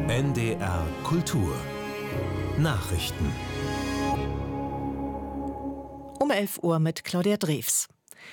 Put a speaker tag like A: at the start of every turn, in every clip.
A: NDR Kultur Nachrichten.
B: Um 11 Uhr mit Claudia Drews.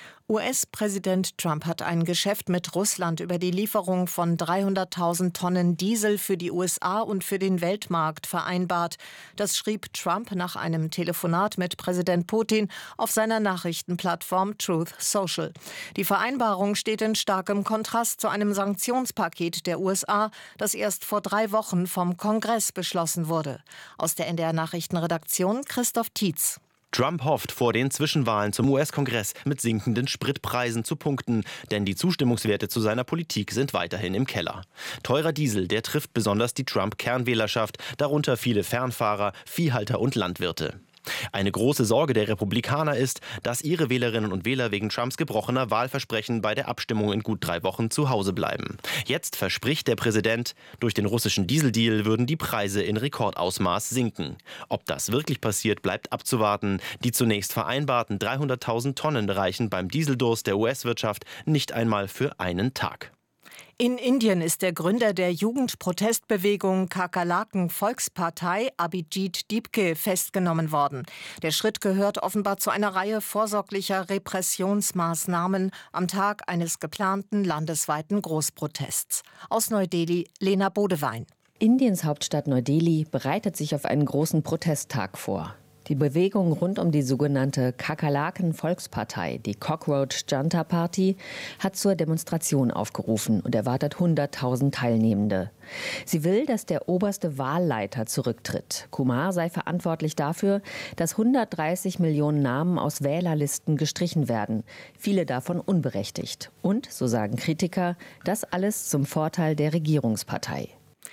B: US-Präsident Trump hat ein Geschäft mit Russland über die Lieferung von 300.000 Tonnen Diesel für die USA und für den Weltmarkt vereinbart. Das schrieb Trump nach einem Telefonat mit Präsident Putin auf seiner Nachrichtenplattform Truth Social. Die Vereinbarung steht in starkem Kontrast zu einem Sanktionspaket der USA, das erst vor 3 Wochen vom Kongress beschlossen wurde. Aus der NDR-Nachrichtenredaktion Christoph Tietz.
C: Trump hofft, vor den Zwischenwahlen zum US-Kongress mit sinkenden Spritpreisen zu punkten, denn die Zustimmungswerte zu seiner Politik sind weiterhin im Keller. Teurer Diesel, der trifft besonders die Trump-Kernwählerschaft, darunter viele Fernfahrer, Viehhalter und Landwirte. Eine große Sorge der Republikaner ist, dass ihre Wählerinnen und Wähler wegen Trumps gebrochener Wahlversprechen bei der Abstimmung in gut 3 Wochen zu Hause bleiben. Jetzt verspricht der Präsident, durch den russischen Dieseldeal würden die Preise in Rekordausmaß sinken. Ob das wirklich passiert, bleibt abzuwarten. Die zunächst vereinbarten 300.000 Tonnen reichen beim Dieseldurst der US-Wirtschaft nicht einmal für einen Tag.
B: In Indien ist der Gründer der Jugendprotestbewegung Kakerlaken Volkspartei, Abhijit Dipke, festgenommen worden. Der Schritt gehört offenbar zu einer Reihe vorsorglicher Repressionsmaßnahmen am Tag eines geplanten landesweiten Großprotests. Aus Neu-Delhi, Lena Bodewein.
D: Indiens Hauptstadt Neu-Delhi bereitet sich auf einen großen Protesttag vor. Die Bewegung rund um die sogenannte Kakerlaken-Volkspartei, die Cockroach Junta Party, hat zur Demonstration aufgerufen und erwartet 100.000 Teilnehmende. Sie will, dass der oberste Wahlleiter zurücktritt. Kumar sei verantwortlich dafür, dass 130 Millionen Namen aus Wählerlisten gestrichen werden, viele davon unberechtigt. Und, so sagen Kritiker, das alles zum Vorteil der Regierungspartei.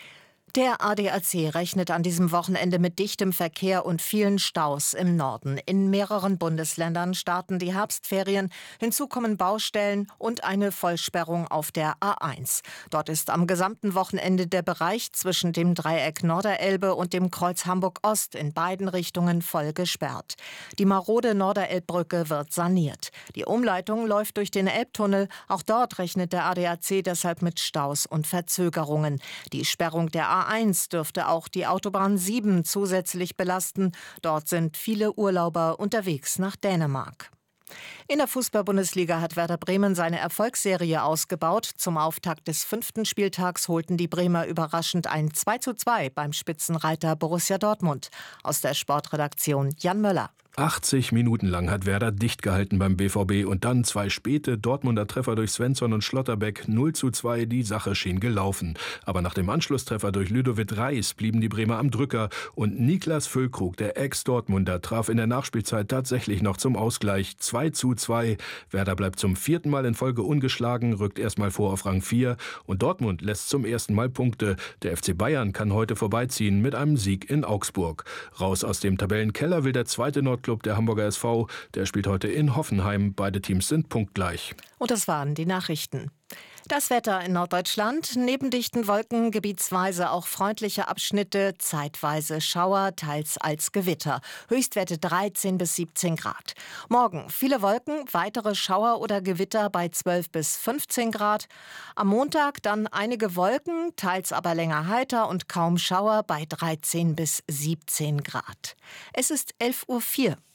B: Der ADAC rechnet an diesem Wochenende mit dichtem Verkehr und vielen Staus im Norden. In mehreren Bundesländern starten die Herbstferien. Hinzu kommen Baustellen und eine Vollsperrung auf der A1. Dort ist am gesamten Wochenende der Bereich zwischen dem Dreieck Norderelbe und dem Kreuz Hamburg-Ost in beiden Richtungen voll gesperrt. Die marode Norderelbbrücke wird saniert. Die Umleitung läuft durch den Elbtunnel. Auch dort rechnet der ADAC deshalb mit Staus und Verzögerungen. Die Sperrung der A1 dürfte auch die Autobahn 7 zusätzlich belasten. Dort sind viele Urlauber unterwegs nach Dänemark. In der Fußball-Bundesliga hat Werder Bremen seine Erfolgsserie ausgebaut. Zum Auftakt des 5. Spieltags holten die Bremer überraschend ein 2:2 beim Spitzenreiter Borussia Dortmund. Aus der Sportredaktion Jan Möller.
E: 80 Minuten lang hat Werder dicht gehalten beim BVB und dann 2 späte Dortmunder Treffer durch Svensson und Schlotterbeck. 0:2, die Sache schien gelaufen. Aber nach dem Anschlusstreffer durch Ludovic Reis blieben die Bremer am Drücker und Niklas Füllkrug, der Ex-Dortmunder, traf in der Nachspielzeit tatsächlich noch zum Ausgleich. 2:2. Werder bleibt zum 4. Mal in Folge ungeschlagen, rückt erstmal vor auf Rang 4 und Dortmund lässt zum ersten Mal Punkte. Der FC Bayern kann heute vorbeiziehen mit einem Sieg in Augsburg. Raus aus dem Tabellenkeller will der zweite Nordclub, der Hamburger SV, der spielt heute in Hoffenheim. Beide Teams sind punktgleich.
B: Und das waren die Nachrichten. Das Wetter in Norddeutschland. Neben dichten Wolken gebietsweise auch freundliche Abschnitte, zeitweise Schauer, teils als Gewitter. Höchstwerte 13 bis 17 Grad. Morgen viele Wolken, weitere Schauer oder Gewitter bei 12 bis 15 Grad. Am Montag dann einige Wolken, teils aber länger heiter und kaum Schauer bei 13 bis 17 Grad. Es ist 11:04 Uhr.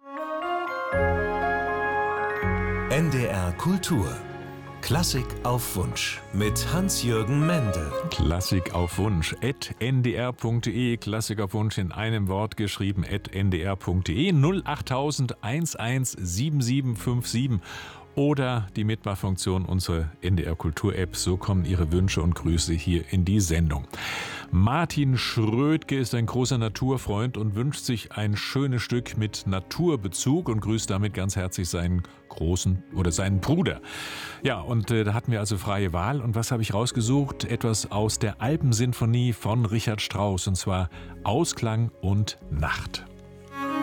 A: NDR Kultur Klassik auf Wunsch mit Hans-Jürgen Mendel.
F: Klassik auf Wunsch @ndr.de. Klassik auf Wunsch in einem Wort geschrieben @ndr.de. 08000 117757 oder die Mitmachfunktion unserer NDR Kultur App. So kommen Ihre Wünsche und Grüße hier in die Sendung. Martin Schrödke ist ein großer Naturfreund und wünscht sich ein schönes Stück mit Naturbezug und grüßt damit ganz herzlich seinen seinen Bruder. Ja, und da hatten wir also freie Wahl. Und was habe ich rausgesucht? Etwas aus der Alpensinfonie von Richard Strauss, und zwar Ausklang und Nacht.